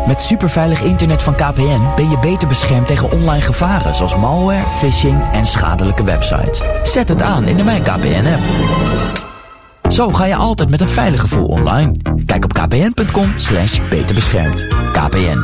Met superveilig internet van KPN ben je beter beschermd tegen online gevaren zoals malware, phishing en schadelijke websites. Zet het aan in de Mijn KPN-app. Zo ga je altijd met een veilig gevoel online. Kijk op kpn.com/beterbeschermd. KPN,